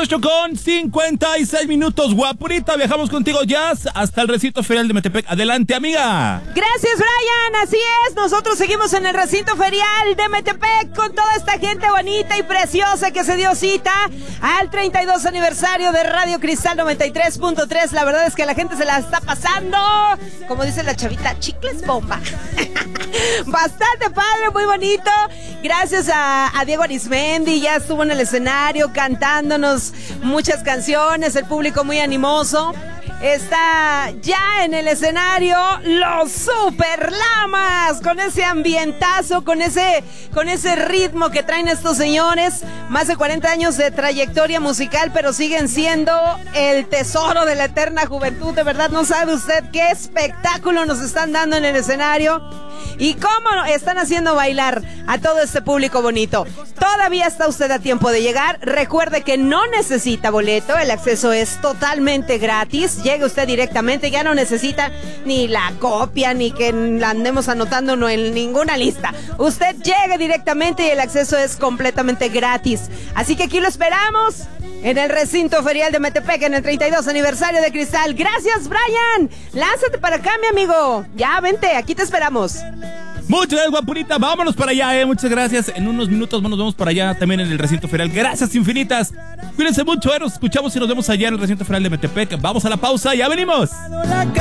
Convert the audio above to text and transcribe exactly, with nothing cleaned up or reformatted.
ocho con cincuenta y seis minutos, guapurita. Viajamos contigo, Jazz, hasta el recinto ferial de Metepec. Adelante, amiga. Gracias, Brian. Así es, nosotros seguimos en el recinto ferial de Metepec con toda esta gente bonita y preciosa que se dio cita al treinta y dos aniversario de Radio Cristal noventa y tres punto tres. La verdad es que la gente se la está pasando, como dice la chavita, chicles bomba. Bastante padre, muy bonito. Gracias a, a Diego Arismendi, ya estuvo en el escenario cantándonos muchas canciones, el público muy animoso. Está ya en el escenario los Super Lamas, con ese ambientazo, con ese, con ese ritmo que traen estos señores. Más de cuarenta años de trayectoria musical, pero siguen siendo el tesoro de la eterna juventud. De verdad, no sabe usted qué espectáculo nos están dando en el escenario y cómo están haciendo bailar a todo este público bonito. Todavía está usted a tiempo de llegar. Recuerde que no necesita boleto, el acceso es totalmente gratis. Llegue usted directamente, ya no necesita ni la copia, ni que la andemos anotando no en ninguna lista. Usted llegue directamente y el acceso es completamente gratis. Así que aquí lo esperamos en el recinto ferial de Metepec, en el treinta y dos aniversario de Cristal. Gracias, Brian. Lánzate para acá, mi amigo. Ya, vente, aquí te esperamos. Muchas gracias, guapurita. Vámonos para allá, eh. Muchas gracias. En unos minutos nos vemos para allá también en el recinto ferial. Gracias infinitas. Cuídense mucho, eh. Nos escuchamos y nos vemos allá en el recinto ferial de Metepec. Vamos a la pausa, ya venimos.